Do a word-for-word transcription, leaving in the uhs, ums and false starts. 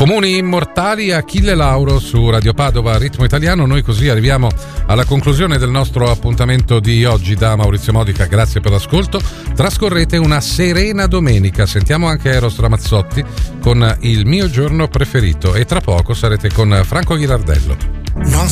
Comuni immortali, Achille Lauro su Radio Padova, Ritmo Italiano. Noi così arriviamo alla conclusione del nostro appuntamento di oggi. Da Maurizio Modica, grazie per l'ascolto. Trascorrete una serena domenica. Sentiamo anche Eros Ramazzotti con Il mio giorno preferito, e tra poco sarete con Franco Ghirardello. Non